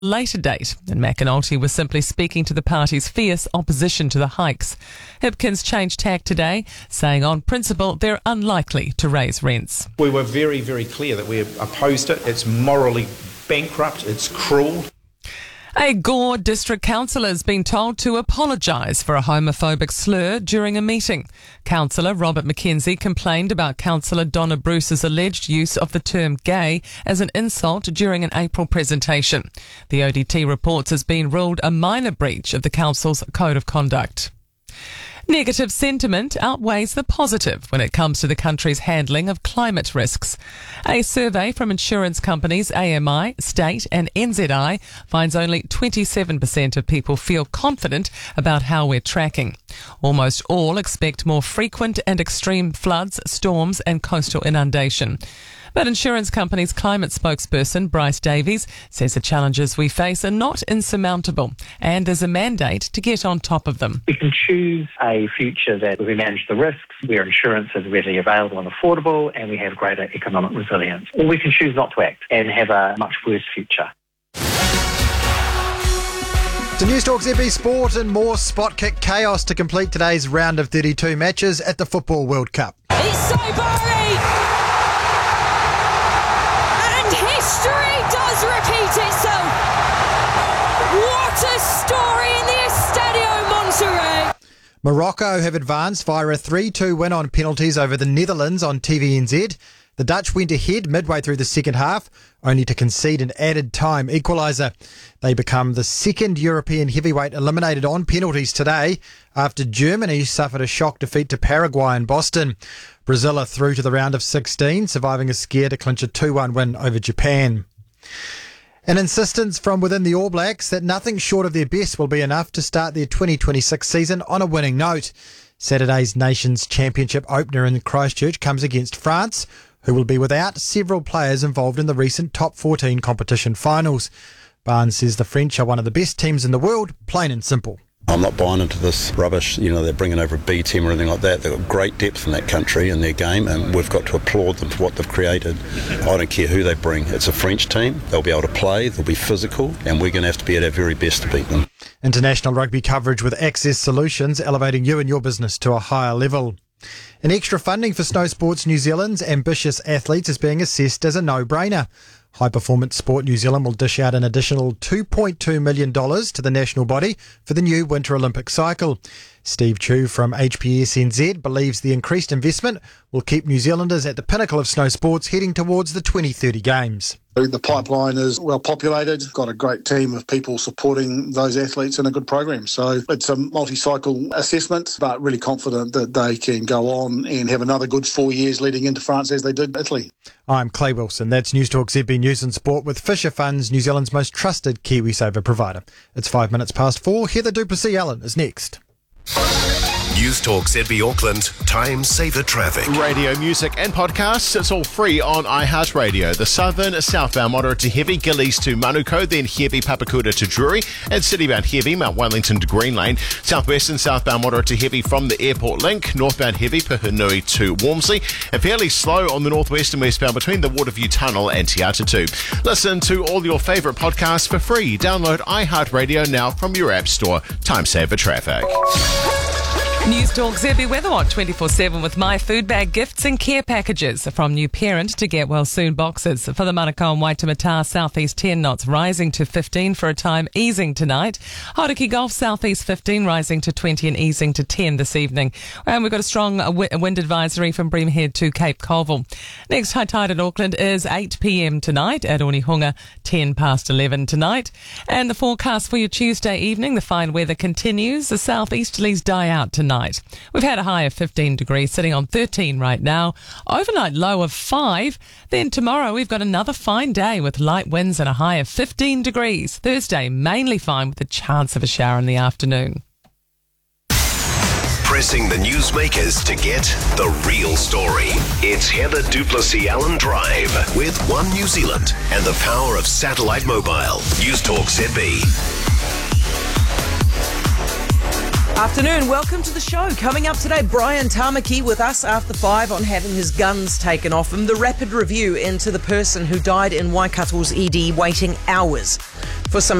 later date, and McAnulty was simply speaking to the party's fierce opposition to the hikes. Hipkins changed tack today, saying on principle they're unlikely to raise rents. We were very, very clear that we opposed it. It's morally bankrupt, it's cruel. A Gore district councillor has been told to apologise for a homophobic slur during a meeting. Councillor Robert McKenzie complained about Councillor Donna Bruce's alleged use of the term gay as an insult during an April presentation. The ODT reports has been ruled a minor breach of the council's code of conduct. Negative sentiment outweighs the positive when it comes to the country's handling of climate risks. A survey from insurance companies AMI, State and NZI finds only 27% of people feel confident about how we're tracking. Almost all expect more frequent and extreme floods, storms and coastal inundation. But insurance company's climate spokesperson Bryce Davies says the challenges we face are not insurmountable and there's a mandate to get on top of them. We can choose a future that we manage the risks, where insurance is readily available and affordable, and we have greater economic resilience. Or we can choose not to act and have a much worse future. To News Talk ZB Sport and more spot kick chaos to complete today's round of 32 matches at the Football World Cup. It's so boring! History does repeat itself. What a story in the Estadio Monterrey. Morocco have advanced via a 3-2 win on penalties over the Netherlands on TVNZ. The Dutch went ahead midway through the second half, only to concede an added time equaliser. They become the second European heavyweight eliminated on penalties today after Germany suffered a shock defeat to Paraguay in Boston. Brazil are through to the round of 16, surviving a scare to clinch a 2-1 win over Japan. An insistence from within the All Blacks that nothing short of their best will be enough to start their 2026 season on a winning note. Saturday's Nations Championship opener in Christchurch comes against France, who will be without several players involved in the recent Top 14 competition finals. Barnes says the French are one of the best teams in the world, plain and simple. I'm not buying into this rubbish, they're bringing over a B team or anything like that. They've got great depth in that country and their game, and we've got to applaud them for what they've created. I don't care who they bring. It's a French team. They'll be able to play, they'll be physical, and we're going to have to be at our very best to beat them. International rugby coverage with Access Solutions, elevating you and your business to a higher level. An extra funding for Snow Sports New Zealand's ambitious athletes is being assessed as a no-brainer. High Performance Sport New Zealand will dish out an additional $2.2 million to the national body for the new Winter Olympic cycle. Steve Chu from HPS NZ believes the increased investment will keep New Zealanders at the pinnacle of snow sports heading towards the 2030 Games. The pipeline is well populated, got a great team of people supporting those athletes in a good program. So it's a multi-cycle assessment, but really confident that they can go on and have another good 4 years leading into France as they did Italy. I'm Clay Wilson. That's News Talk ZB News and Sport with Fisher Funds, New Zealand's most trusted KiwiSaver provider. It's 5 minutes past 4. Heather Duplessis Allen is next. News Talk ZB Auckland, time saver traffic. Radio, music and podcasts, it's all free on iHeartRadio. The southern, southbound moderate to heavy, Gillies to Manukau, then heavy Papakuta to Drury, and citybound heavy, Mount Wellington to Green Lane. Southwestern, southbound moderate to heavy from the airport link, northbound heavy, Puhunui to Walmsley, and fairly slow on the northwest and westbound between the Waterview Tunnel and Te Atatu. Listen to all your favourite podcasts for free. Download iHeartRadio now from your app store. Time saver traffic. News Talk ZB Weather Watch 24/7 with My Food Bag gifts and care packages. From new parent to get well soon boxes. For the Manukau and Waitemata, southeast 10 knots rising to 15 for a time, easing tonight. Hauraki Gulf southeast 15 rising to 20 and easing to 10 this evening. And we've got a strong wind advisory from Breamhead to Cape Colville. Next high tide at Auckland is 8 p.m. tonight. At Onehunga, 10 past 11 tonight. And the forecast for your Tuesday evening, the fine weather continues. The southeasterlies die out tonight. We've had a high of 15 degrees, sitting on 13 right now. Overnight low of 5. Then tomorrow we've got another fine day with light winds and a high of 15 degrees. Thursday mainly fine with a chance of a shower in the afternoon. Pressing the newsmakers to get the real story. It's Heather Duplessis Allen Drive with One New Zealand and the power of satellite mobile. News Talk ZB. Afternoon, welcome to the show. Coming up today, Brian Tamaki with us after 5 on having his guns taken off him. The rapid review into the person who died in Waikato's ED waiting hours for some